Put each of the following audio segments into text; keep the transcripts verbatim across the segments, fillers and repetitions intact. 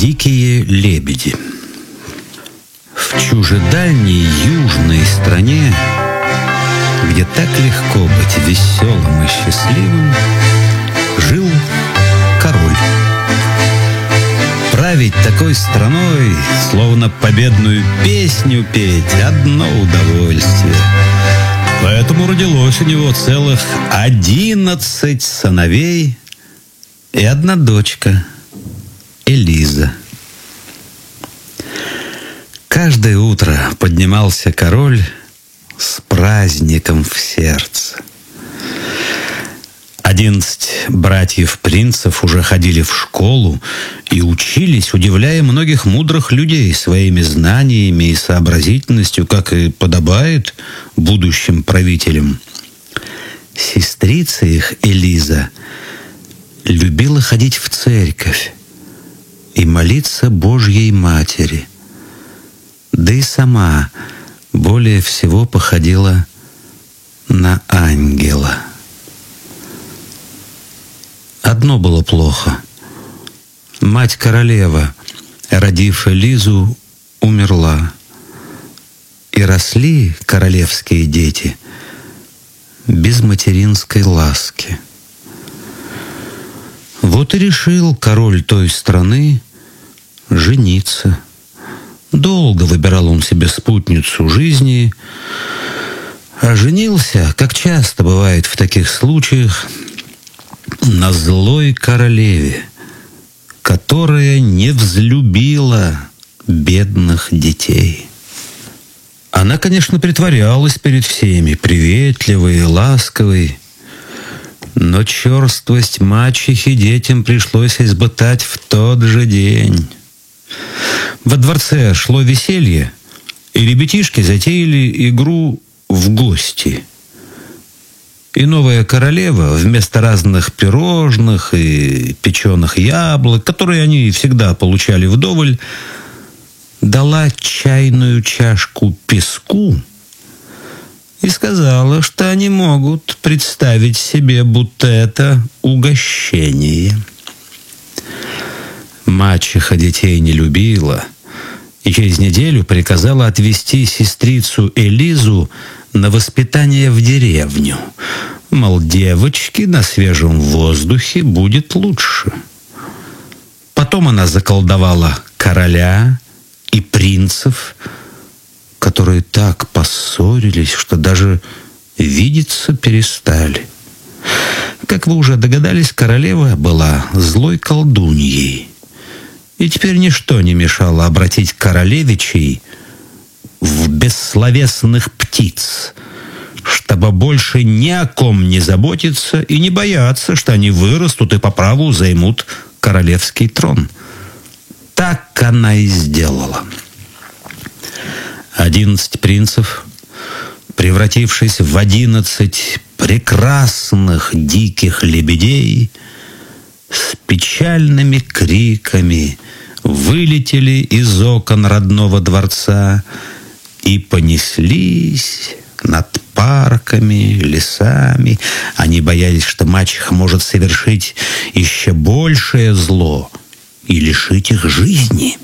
Дикие лебеди. В чужедальней южной стране, где так легко быть веселым и счастливым, жил король. Править такой страной, словно победную песню петь, одно удовольствие. Поэтому родилось у него целых одиннадцать сыновей и одна дочка, Элиза. Каждое утро поднимался король с праздником в сердце. Одиннадцать братьев-принцев уже ходили в школу и учились, удивляя многих мудрых людей своими знаниями и сообразительностью, как и подобает будущим правителям. Сестрица их, Элиза, любила ходить в церковь и молиться Божьей Матери, да и сама более всего походила на ангела. Одно было плохо. Мать-королева, родив Элизу, умерла. И росли королевские дети без материнской ласки. Вот и решил король той страны жениться. Долго выбирал он себе спутницу жизни, а женился, как часто бывает в таких случаях, на злой королеве, которая не взлюбила бедных детей. Она, конечно, притворялась перед всеми, приветливой и ласковой, но черствость мачехи детям пришлось испытать в тот же день. Во дворце шло веселье, и ребятишки затеяли игру в гости. И новая королева вместо разных пирожных и печеных яблок, которые они всегда получали вдоволь, дала чайную чашку песку и сказала, что они могут представить себе, будто это угощение. Мачеха детей не любила и через неделю приказала отвезти сестрицу Элизу на воспитание в деревню. Мол, девочке на свежем воздухе будет лучше. Потом она заколдовала короля и принцев, которые так поссорились, что даже видеться перестали. Как вы уже догадались, королева была злой колдуньей. И теперь ничто не мешало обратить королевичей в бессловесных птиц, чтобы больше ни о ком не заботиться и не бояться, что они вырастут и по праву займут королевский трон. Так она и сделала. Одиннадцать принцев, превратившись в одиннадцать прекрасных диких лебедей, с печальными криками вылетели из окон родного дворца и понеслись над парками, лесами. Они боялись, что мачеха может совершить еще большее зло и лишить их жизни.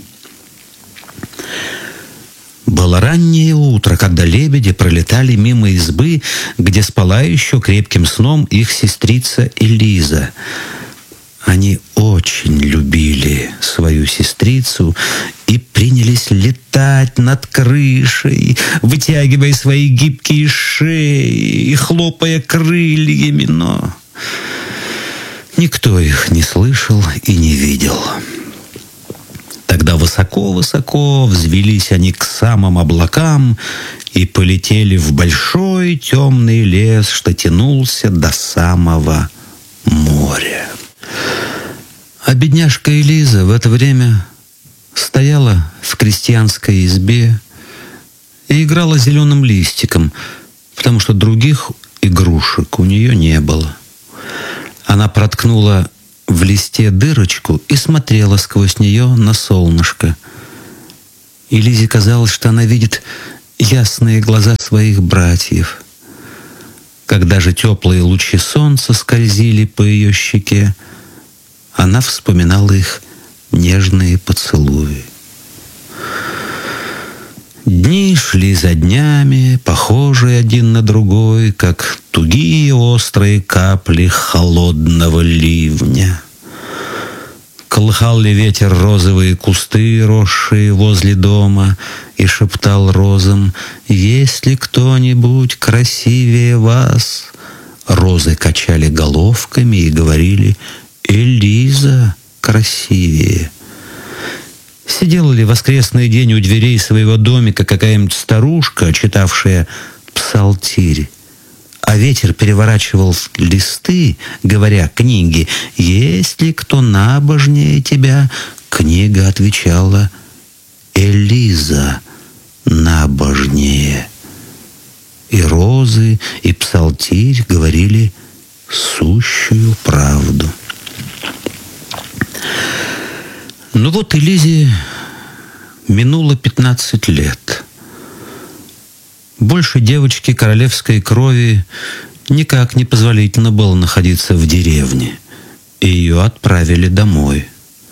Было раннее утро, когда лебеди пролетали мимо избы, где спала еще крепким сном их сестрица Элиза. Они очень любили свою сестрицу и принялись летать над крышей, вытягивая свои гибкие шеи и хлопая крыльями, но никто их не слышал и не видел. Тогда высоко-высоко взвелись они к самым облакам и полетели в большой темный лес, что тянулся до самого моря. А бедняжка Элиза в это время стояла в крестьянской избе и играла зеленым листиком, потому что других игрушек у нее не было. Она проткнула в листе дырочку и смотрела сквозь нее на солнышко. И Лизе казалось, что она видит ясные глаза своих братьев. Когда же теплые лучи солнца скользили по ее щеке, она вспоминала их нежные поцелуи. Дни шли за днями, похожие один на другой, как тугие острые капли холодного ливня. Колыхал ли ветер розовые кусты, росшие возле дома, и шептал розам: «Есть ли кто-нибудь красивее вас?» Розы качали головками и говорили: «Элиза красивее». Сидела ли в воскресный день у дверей своего домика какая-нибудь старушка, читавшая псалтирь, а ветер переворачивал листы, говоря книги: «Есть ли кто набожнее тебя?» Книга отвечала: «Элиза набожнее». И розы, и псалтирь говорили сущую правду. Ну вот Элизе минуло пятнадцать лет. Больше девочки королевской крови никак не позволительно было находиться в деревне, и ее отправили домой.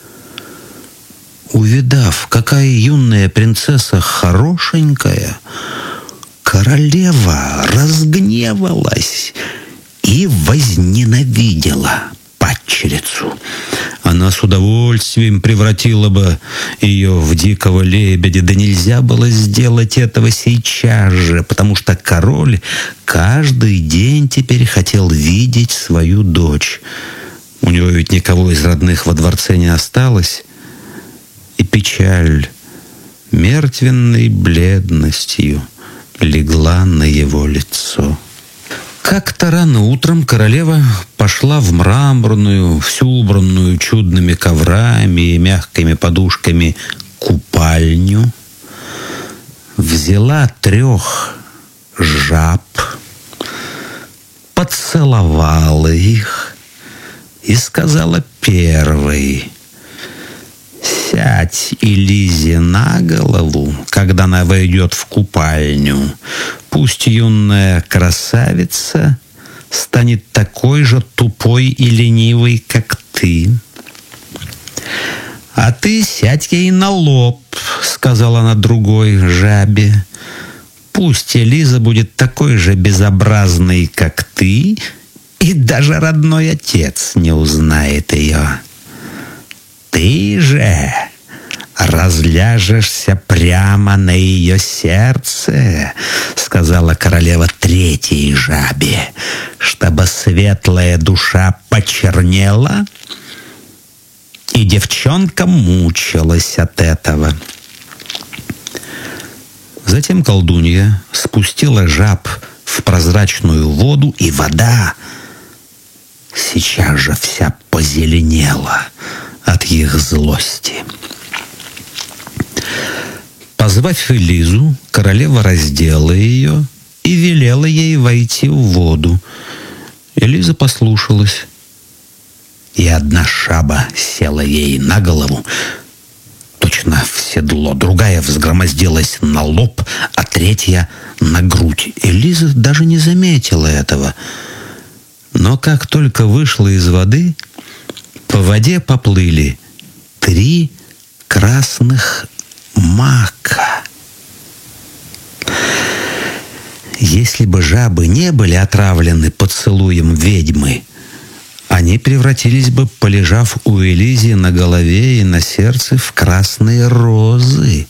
Увидав, какая юная принцесса хорошенькая, королева разгневалась и возненавидела падчерицу. Она с удовольствием превратила бы ее в дикого лебедя, да нельзя было сделать этого сейчас же, потому что король каждый день теперь хотел видеть свою дочь. У него ведь никого из родных во дворце не осталось, и печаль мертвенной бледностью легла на его лицо. Как-то рано утром королева пошла в мраморную, всю убранную чудными коврами и мягкими подушками купальню, взяла трех жаб, поцеловала их и сказала первой: «Сядь Элизе на голову, когда она войдет в купальню. Пусть юная красавица станет такой же тупой и ленивой, как ты. А ты сядь ей на лоб», — сказала она другой жабе. «Пусть Элиза будет такой же безобразной, как ты, и даже родной отец не узнает ее. Ты же разляжешься прямо на ее сердце», — сказала королева третьей жабе, «чтобы светлая душа почернела, и девчонка мучилась от этого». Затем колдунья спустила жаб в прозрачную воду, и вода сейчас же вся позеленела от их злости. Позвав Элизу, королева раздела ее и велела ей войти в воду. Элиза послушалась, и одна жаба села ей на голову, точно в седло, другая взгромоздилась на лоб, а третья — на грудь. Элиза даже не заметила этого. Но как только вышла из воды, по воде поплыли три красных мака. Если бы жабы не были отравлены поцелуем ведьмы, они превратились бы, полежав у Элизи на голове и на сердце, в красные розы.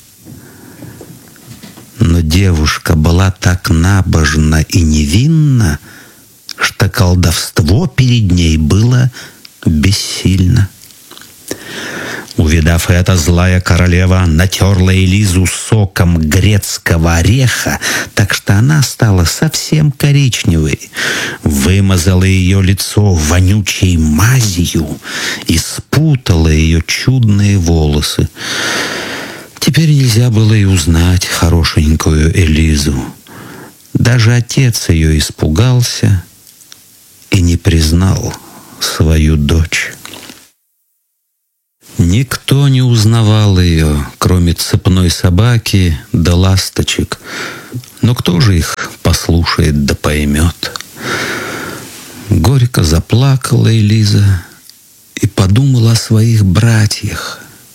Но девушка была так набожна и невинна, что колдовство перед ней было бессильно. Увидав это, злая королева натерла Элизу соком грецкого ореха, так что она стала совсем коричневой, вымазала ее лицо вонючей мазью и спутала ее чудные волосы. Теперь нельзя было и узнать хорошенькую Элизу. Даже отец ее испугался и не признал свою дочь. Никто не узнавал ее, кроме цепной собаки да ласточек. Но кто же их послушает да поймет? Горько заплакала Элиза и подумала о своих братьях,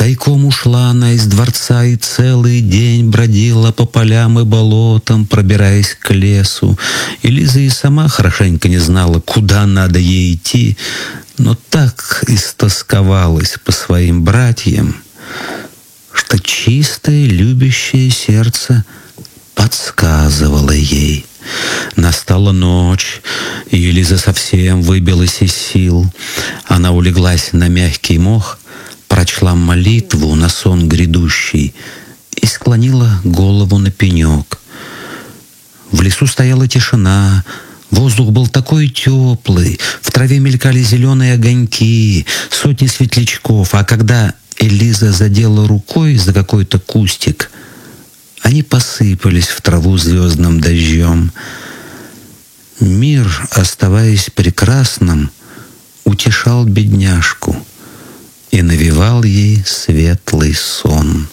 Тайком ушла она из дворца и целый день бродила по полям и болотам, пробираясь к лесу. И Лиза и сама хорошенько не знала, куда надо ей идти, но так истосковалась по своим братьям, что чистое любящее сердце подсказывало ей. Настала ночь, и Лиза совсем выбилась из сил. Она улеглась на мягкий мох, прочла молитву на сон грядущий и склонила голову на пенек. В лесу стояла тишина, воздух был такой теплый, в траве мелькали зеленые огоньки, сотни светлячков, а когда Элиза задела рукой за какой-то кустик, они посыпались в траву звездным дождем. Мир, оставаясь прекрасным, утешал бедняжку и навевал ей светлый сон.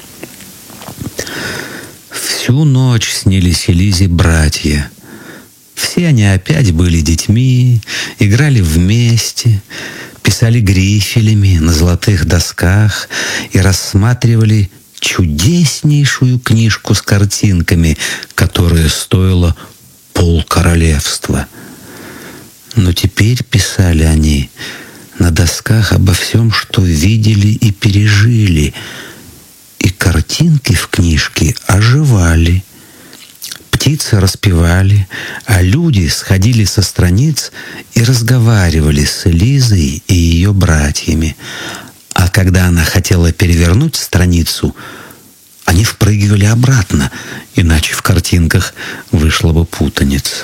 Всю ночь снились Элизе братья. Все они опять были детьми, играли вместе, писали грифелями на золотых досках и рассматривали чудеснейшую книжку с картинками, которая стоила полкоролевства. Но теперь писали они на досках обо всем, что видели и пережили, и картинки в книжке оживали. Птицы распевали, а люди сходили со страниц и разговаривали с Элизой и ее братьями. А когда она хотела перевернуть страницу, они впрыгивали обратно, иначе в картинках вышла бы путаница.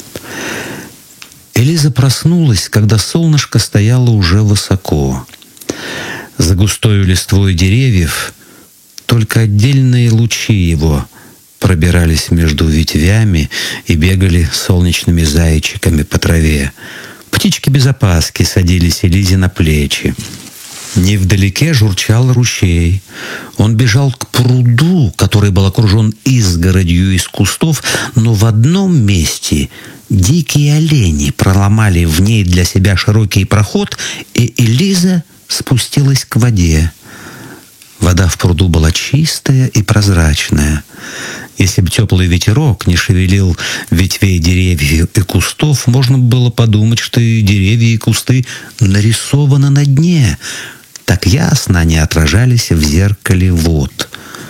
Элиза проснулась, когда солнышко стояло уже высоко. За густою листвой деревьев только отдельные лучи его пробирались между ветвями и бегали солнечными зайчиками по траве. Птички без опаски садились Элизе на плечи. Невдалеке журчал ручей. Он бежал к пруду, который был окружен изгородью из кустов, но в одном месте дикие олени проломали в ней для себя широкий проход, и Элиза спустилась к воде. Вода в пруду была чистая и прозрачная. Если бы теплый ветерок не шевелил ветвей деревьев и кустов, можно было подумать, что и деревья, и кусты нарисованы на дне. Так ясно они отражались в зеркале вод.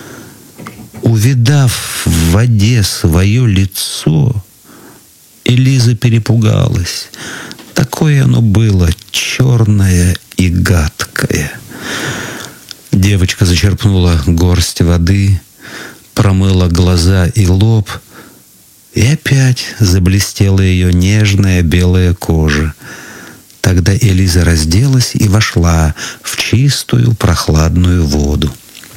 Увидав в воде свое лицо, Элиза перепугалась. Такое оно было черное и гадкое. Девочка зачерпнула горсть воды, промыла глаза и лоб, и опять заблестела ее нежная белая кожа. Тогда Элиза разделась и вошла в чистую прохладную воду.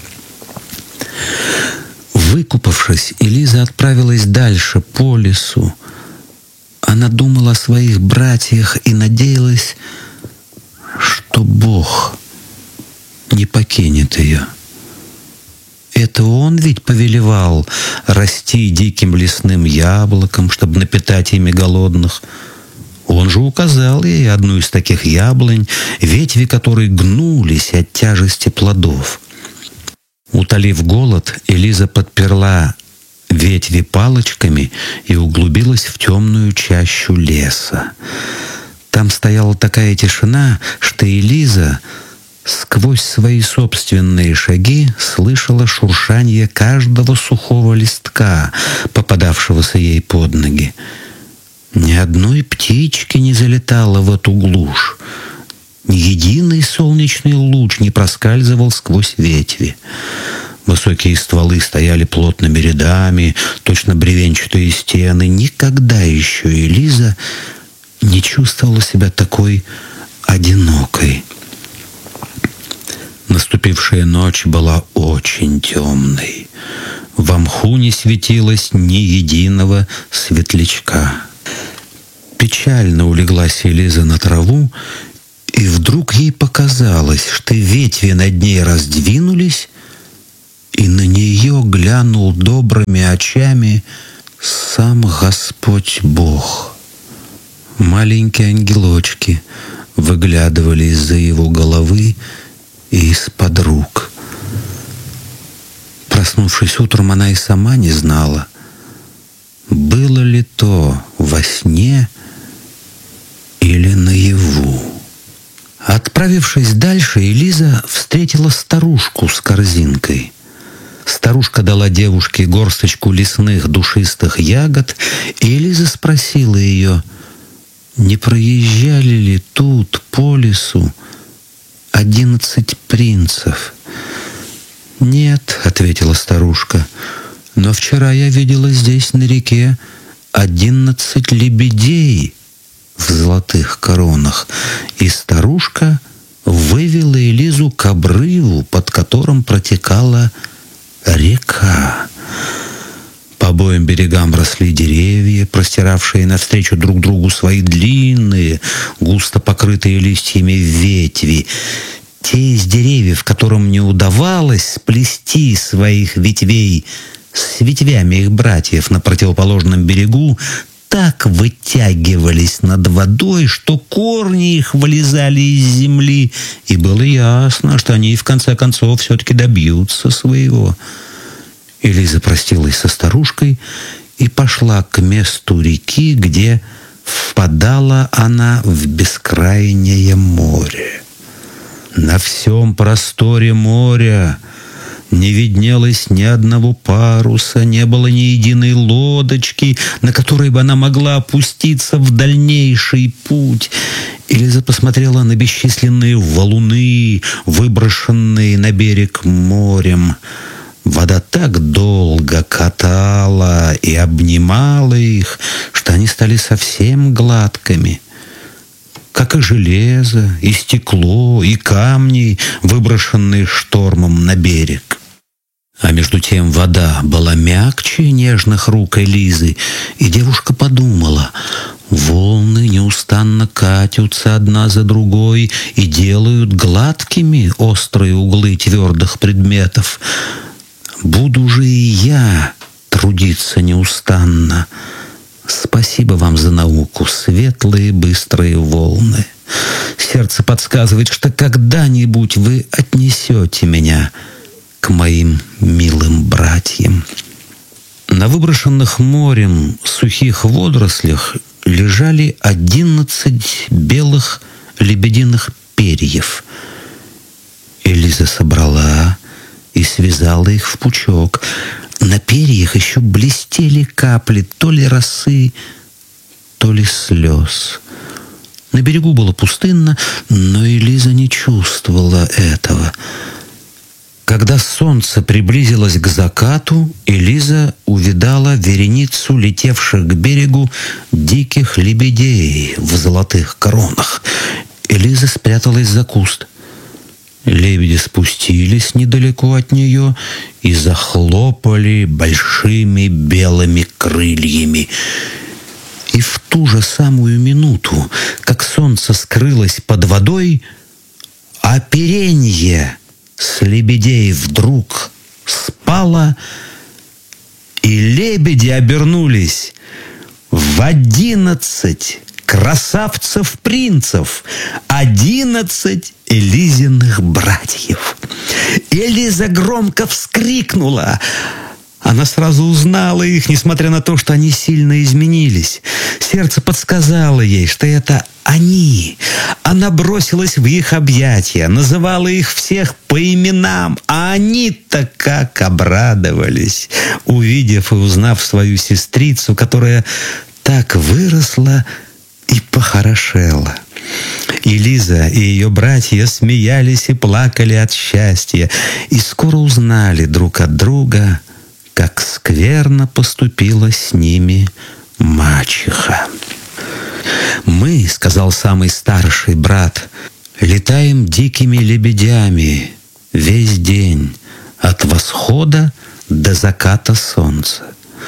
Выкупавшись, Элиза отправилась дальше по лесу. Она думала о своих братьях и надеялась, что Бог не покинет ее. Это Он ведь повелевал расти диким лесным яблоком, чтобы напитать ими голодных. Он же указал ей одну из таких яблонь, ветви которой гнулись от тяжести плодов. Утолив голод, Элиза подперла ветви палочками и углубилась в темную чащу леса. Там стояла такая тишина, что Элиза сквозь свои собственные шаги слышала шуршание каждого сухого листка, попадавшегося ей под ноги. Ни одной птички не залетало в эту глушь. Ни единый солнечный луч не проскальзывал сквозь ветви. Высокие стволы стояли плотными рядами, точно бревенчатые стены. Никогда еще Элиза не чувствовала себя такой одинокой. Наступившая ночь была очень темной. В мху не светилось ни единого светлячка. Печально улеглась Элиза на траву, и вдруг ей показалось, что ветви над ней раздвинулись, и на нее глянул добрыми очами сам Господь Бог. Маленькие ангелочки выглядывали из-за его головы и из-под рук. Проснувшись утром, она и сама не знала, было ли то во сне или наяву. Отправившись дальше, Элиза встретила старушку с корзинкой. Старушка дала девушке горсточку лесных душистых ягод, и Элиза спросила ее, не проезжали ли тут по лесу одиннадцать принцев. «Нет», — ответила старушка, — «но вчера я видела здесь на реке одиннадцать лебедей в золотых коронах». И старушка вывела Элизу к обрыву, под которым протекала река. По обоим берегам росли деревья, простиравшие навстречу друг другу свои длинные, густо покрытые листьями ветви. Те из деревьев, которым не удавалось сплести своих ветвей с ветвями их братьев на противоположном берегу, так вытягивались над водой, что корни их вылезали из земли, и было ясно, что они в конце концов все-таки добьются своего. Элиза простилась со старушкой и пошла к месту реки, где впадала она в бескрайнее море. На всем просторе моря не виднелось ни одного паруса, не было ни единой лодочки, на которой бы она могла опуститься в дальнейший путь. Элиза посмотрела на бесчисленные валуны, выброшенные на берег морем. Вода так долго катала и обнимала их, что они стали совсем гладкими, как и железо, и стекло, и камни, выброшенные штормом на берег. А между тем вода была мягче нежных рук Элизы, и девушка подумала, волны неустанно катятся одна за другой и делают гладкими острые углы твердых предметов. Буду же и я трудиться неустанно. Спасибо вам за науку, светлые быстрые волны. Сердце подсказывает, что когда-нибудь вы отнесете меня к моим милым братьям. На выброшенных морем сухих водорослях лежали одиннадцать белых лебединых перьев. Элиза собрала и связала их в пучок. На перьях еще блестели капли то ли росы, то ли слез. На берегу было пустынно, но Элиза не чувствовала этого. Когда солнце приблизилось к закату, Элиза увидала вереницу летевших к берегу диких лебедей в золотых коронах. Элиза спряталась за куст. Лебеди спустились недалеко от нее и захлопали большими белыми крыльями. И в ту же самую минуту, как солнце скрылось под водой, оперенье с лебедей вдруг спало, и лебеди обернулись в одиннадцать красавцев-принцев, одиннадцать Элизиных братьев. Элиза громко вскрикнула. Она сразу узнала их, несмотря на то, что они сильно изменились. Сердце подсказало ей, что это они. Она бросилась в их объятия, называла их всех по именам, а они-то как обрадовались, увидев и узнав свою сестрицу, которая так выросла и похорошела. Элиза и ее братья смеялись и плакали от счастья, и скоро узнали друг от друга, как скверно поступила с ними мачеха. «Мы, — сказал самый старший брат, — летаем дикими лебедями весь день, от восхода до заката солнца.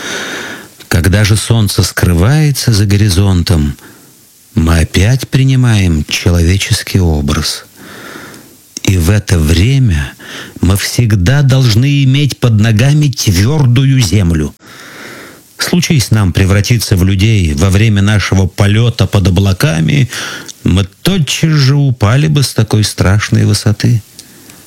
Когда же солнце скрывается за горизонтом, мы опять принимаем человеческий образ. И в это время мы всегда должны иметь под ногами твердую землю. Случись нам превратиться в людей во время нашего полета под облаками, мы тотчас же упали бы с такой страшной высоты.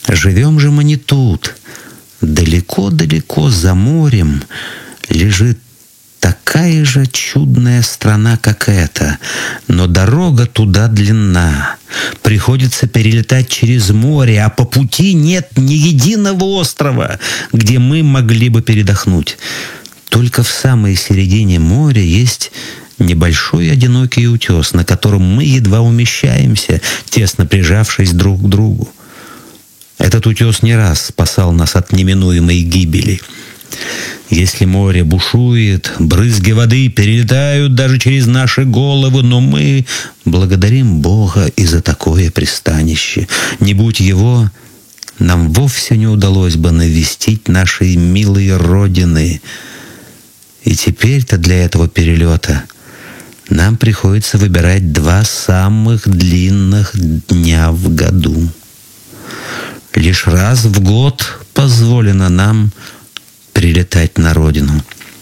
Живем же мы не тут. Далеко-далеко за морем лежит такая же чудная страна, как эта, но дорога туда длинна. Приходится перелетать через море, а по пути нет ни единого острова, где мы могли бы передохнуть. Только в самой середине моря есть небольшой одинокий утес, на котором мы едва умещаемся, тесно прижавшись друг к другу. Этот утес не раз спасал нас от неминуемой гибели. Если море бушует, брызги воды перелетают даже через наши головы, но мы благодарим Бога и за такое пристанище. Не будь его, нам вовсе не удалось бы навестить наши милые родины. И теперь-то для этого перелета нам приходится выбирать два самых длинных дня в году. Лишь раз в год позволено нам прилетать на родину.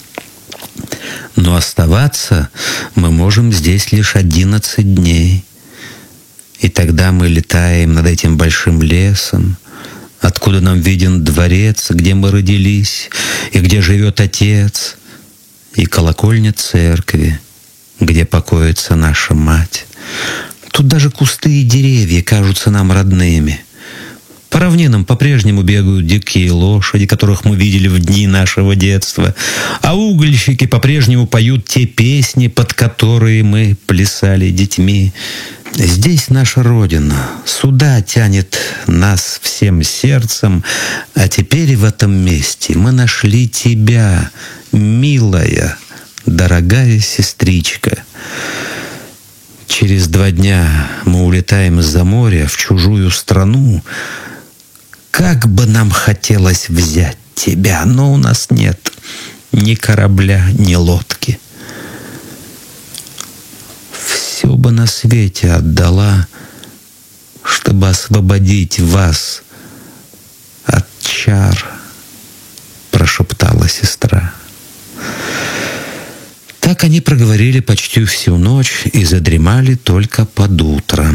Но оставаться мы можем здесь лишь одиннадцать дней. И тогда мы летаем над этим большим лесом, откуда нам виден дворец, где мы родились, и где живет Отец, и колокольня церкви, где покоится наша мать. Тут даже кусты и деревья кажутся нам родными. По равнинам по-прежнему бегают дикие лошади, которых мы видели в дни нашего детства, а угольщики по-прежнему поют те песни, под которые мы плясали детьми. Здесь наша Родина, сюда тянет нас всем сердцем, а теперь в этом месте мы нашли тебя, милая, дорогая сестричка. Через два дня мы улетаем из-за моря в чужую страну. Как бы нам хотелось взять тебя, но у нас нет ни корабля, ни лодки. Все бы на свете отдала, чтобы освободить вас от чар, прошептала сестра. Так они проговорили почти всю ночь и задремали только под утро.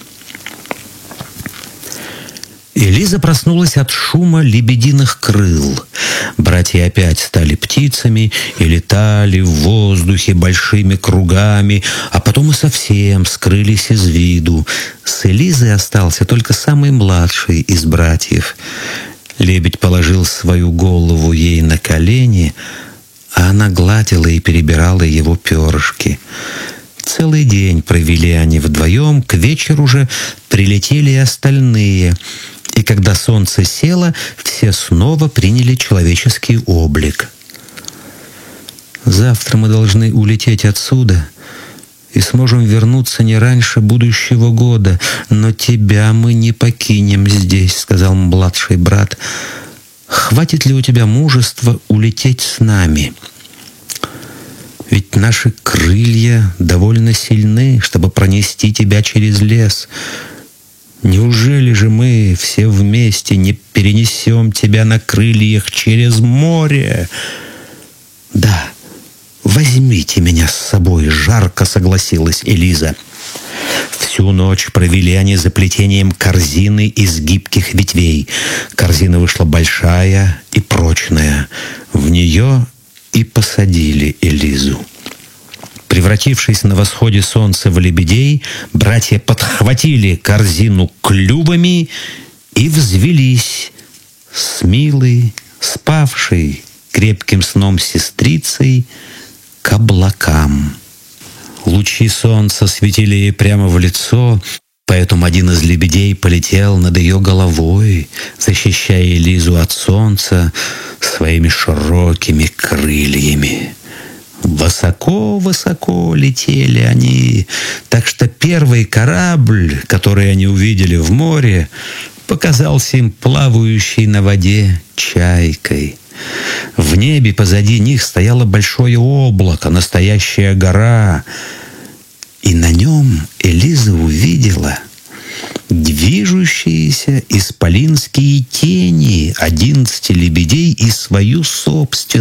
Элиза проснулась от шума лебединых крыл. Братья опять стали птицами и летали в воздухе большими кругами, а потом и совсем скрылись из виду. С Элизой остался только самый младший из братьев. Лебедь положил свою голову ей на колени, а она гладила и перебирала его перышки. Целый день провели они вдвоем, к вечеру же прилетели и остальные. И когда солнце село, все снова приняли человеческий облик. Завтра мы должны улететь отсюда и сможем вернуться не раньше будущего года. Но тебя мы не покинем здесь, сказал младший брат. Хватит ли у тебя мужества улететь с нами? Ведь наши крылья довольно сильны, чтобы пронести тебя через лес. Неужели же мы все вместе не перенесем тебя на крыльях через море? Да, возьмите меня с собой, жарко согласилась Элиза. Всю ночь провели они за плетением корзины из гибких ветвей. Корзина вышла большая и прочная. В нее и посадили Элизу. Превратившись на восходе солнца в лебедей, братья подхватили корзину клювами и взвелись с милой, спавшей крепким сном сестрицей к облакам. Лучи солнца светили ей прямо в лицо, поэтому один из лебедей полетел над ее головой, защищая Элизу от солнца своими широкими крыльями. Высоко-высоко летели они, так что первый корабль, который они увидели в море, показался им плавающей на воде чайкой. В небе позади них стояло большое облако, настоящая гора, и на нем Элиза увидела движущиеся исполинские тени одиннадцати лебедей и свою собственную.